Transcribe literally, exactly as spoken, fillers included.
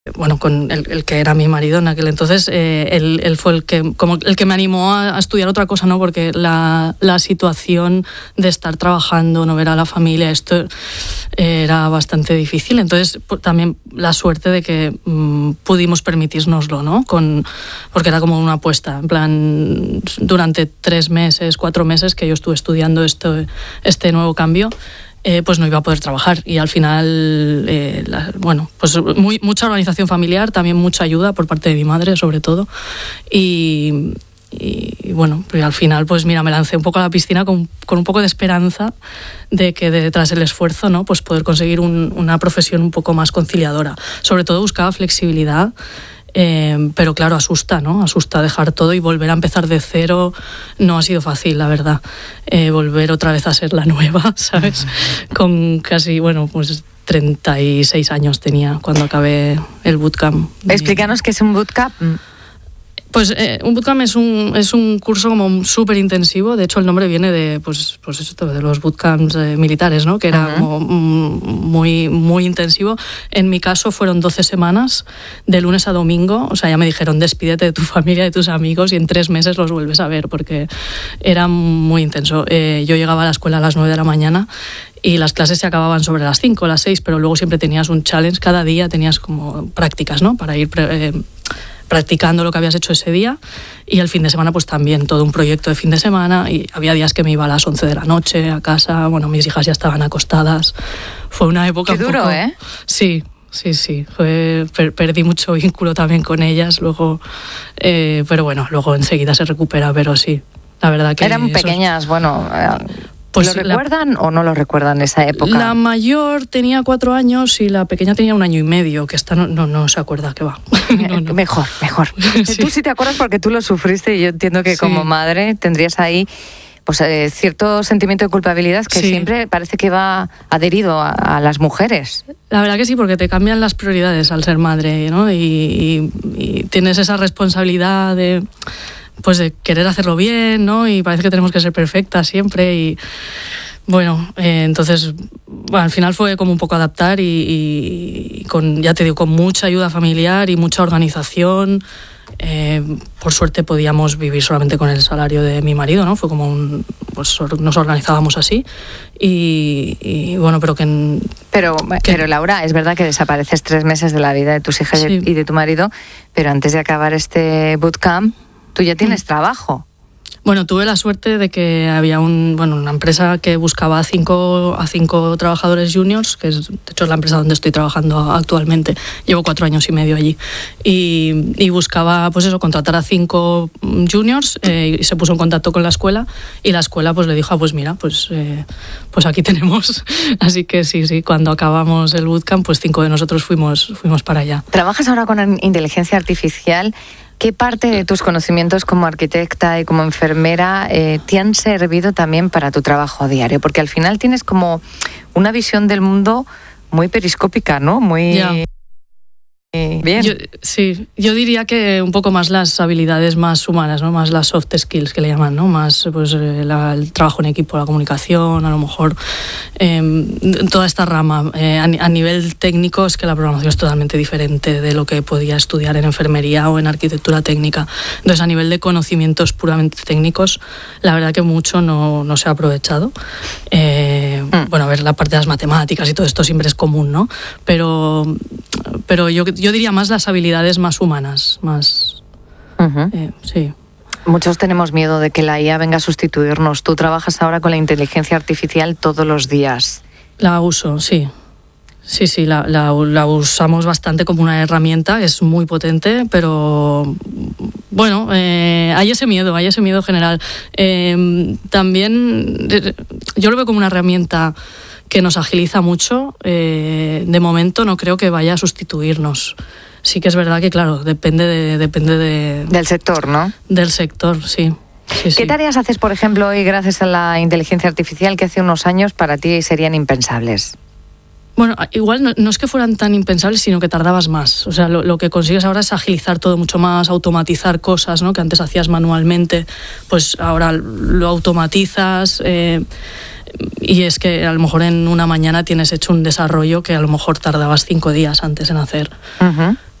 bueno, con el, el que era mi marido en aquel entonces, eh, él, él fue el que, como el que me animó a, a estudiar otra cosa, ¿no? Porque la, la situación de estar trabajando, no ver a la familia, esto eh, era bastante difícil. Entonces, pues, también la suerte de que mmm, pudimos permitírnoslo, ¿no? Con, porque era como una apuesta, en plan, durante tres meses, cuatro meses que yo estuve estudiando esto, este nuevo cambio, Eh, pues no iba a poder trabajar y al final, eh, la, bueno, pues muy, mucha organización familiar, también mucha ayuda por parte de mi madre, sobre todo, y, y bueno, pues al final, pues mira, me lancé un poco a la piscina con, con un poco de esperanza de que detrás del esfuerzo, ¿no? Pues poder conseguir un, una profesión un poco más conciliadora. Sobre todo buscaba flexibilidad. Eh, pero claro, asusta, ¿no? Asusta dejar todo y volver a empezar de cero. No ha sido fácil, la verdad. Eh, volver otra vez a ser la nueva, ¿sabes? Con casi, bueno, pues treinta y seis años tenía cuando acabé el bootcamp. Explícanos qué es un bootcamp. Pues eh, un bootcamp es un, es un curso como súper intensivo. De hecho, el nombre viene de, pues, pues esto, de los bootcamps eh, militares, ¿no? Que era uh-huh. como muy, muy intensivo. En mi caso fueron doce semanas, de lunes a domingo. O sea, ya me dijeron, despídete de tu familia, de tus amigos, y en tres meses los vuelves a ver, porque era muy intenso. Eh, yo llegaba a la escuela a las nueve de la mañana y las clases se acababan sobre las cinco, las seis, pero luego siempre tenías un challenge. Cada día tenías como prácticas, ¿no? Para ir eh, practicando lo que habías hecho ese día, y el fin de semana pues también todo un proyecto de fin de semana, y había días que me iba a las once de la noche a casa. Bueno, mis hijas ya estaban acostadas. Fue una época Qué un duro, poco... ¿eh? Sí, sí, sí. Fue, per, perdí mucho vínculo también con ellas luego, eh, pero bueno, luego enseguida se recupera, pero sí, la verdad que... Eran pequeñas, bueno... Eh... Pues ¿lo recuerdan la, o no lo recuerdan esa época? La mayor tenía cuatro años y la pequeña tenía un año y medio, que esta no, no, no se acuerda que va. No, no. Mejor, mejor. Sí. Tú sí te acuerdas porque tú lo sufriste, y yo entiendo que sí, como madre tendrías ahí pues eh, cierto sentimiento de culpabilidad que sí, siempre parece que va adherido a, a las mujeres. La verdad que sí, porque te cambian las prioridades al ser madre, ¿no? Y, y, y tienes esa responsabilidad de... pues de querer hacerlo bien, ¿no? Y parece que tenemos que ser perfectas siempre, y bueno, eh, entonces bueno, al final fue como un poco adaptar y, y con, ya te digo, con mucha ayuda familiar y mucha organización. Eh, por suerte podíamos vivir solamente con el salario de mi marido, ¿no? Fue como un, pues nos organizábamos así y, y bueno, pero que... Pero, que pero Laura, es verdad que desapareces tres meses de la vida de tus hijas sí, y de tu marido, pero antes de acabar este bootcamp tú ya tienes trabajo. Bueno, tuve la suerte de que había un, bueno, una empresa que buscaba a cinco, a cinco trabajadores juniors, que es, de hecho es la empresa donde estoy trabajando actualmente. Llevo cuatro años y medio allí. Y, y buscaba, pues eso, contratar a cinco juniors, eh, y se puso en contacto con la escuela, y la escuela pues le dijo, ah, pues mira, pues, eh, pues aquí tenemos. Así que sí, sí, cuando acabamos el bootcamp, pues cinco de nosotros fuimos, fuimos para allá. ¿Trabajas ahora con inteligencia artificial? ¿Qué parte de tus conocimientos como arquitecta y como enfermera eh, te han servido también para tu trabajo diario? Porque al final tienes como una visión del mundo muy periscópica, ¿no? Muy... Ya. Bien. Yo, sí, yo diría que un poco más las habilidades más humanas, ¿no? Más las soft skills que le llaman, ¿no? Más pues la, el trabajo en equipo, la comunicación, a lo mejor eh, toda esta rama. Eh, a, a nivel técnico es que la programación es totalmente diferente de lo que podía estudiar en enfermería o en arquitectura técnica. Entonces, a nivel de conocimientos puramente técnicos, la verdad que mucho no, no se ha aprovechado. Eh, mm. Bueno, a ver, la parte de las matemáticas y todo esto siempre es común, ¿no? Pero, pero yo Yo diría más las habilidades más humanas, más... Uh-huh. Eh, sí. Muchos tenemos miedo de que la I A venga a sustituirnos. Tú trabajas ahora con la inteligencia artificial todos los días. La uso, sí. Sí, sí, la, la, la usamos bastante como una herramienta, es muy potente, pero bueno, eh, hay ese miedo, hay ese miedo general. Eh, también yo lo veo como una herramienta que nos agiliza mucho. Eh, de momento no creo que vaya a sustituirnos. Sí que es verdad que, claro, depende de, depende de... Del sector, ¿no? Del sector, sí. sí ¿Qué sí. tareas haces, por ejemplo, hoy gracias a la inteligencia artificial que hace unos años para ti serían impensables? Bueno, igual no, no es que fueran tan impensables, sino que tardabas más. O sea, lo, lo que consigues ahora es agilizar todo mucho más, automatizar cosas, ¿no? Que antes hacías manualmente, pues ahora lo automatizas. Eh, y es que a lo mejor en una mañana tienes hecho un desarrollo que a lo mejor tardabas cinco días antes en hacer. Uh-huh.